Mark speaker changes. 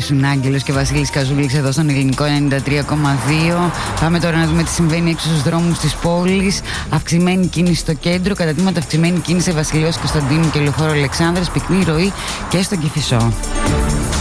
Speaker 1: ήσουν Άγγελος και Βασίλης Καζούλης εδώ στον Ελληνικό 93,2. Πάμε τώρα να δούμε τι συμβαίνει έξω στους δρόμους της πόλης. Αυξημένη κίνηση στο κέντρο, κατά τμήματα αυξημένη κίνηση σε Βασιλιός Κωνσταντίνου και Λεωφόρο Αλεξάνδρας, πυκνή ροή και στον Κηφισό.